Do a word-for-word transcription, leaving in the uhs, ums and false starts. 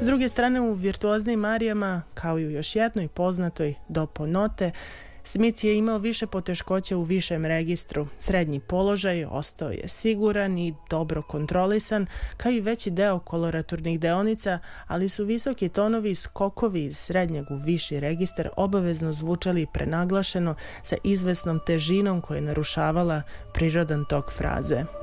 druge strane, u virtuoznim arijama, kao i u još jednoj poznatoj do ponote, Smith je imao više poteškoća u višem registru. Srednji položaj ostao je siguran i dobro kontrolisan, kao i veći deo koloraturnih deonica, ali su visoki tonovi i skokovi iz srednjeg u viši registar obavezno zvučali prenaglašeno sa izvesnom težinom koja je narušavala prirodan tok fraze.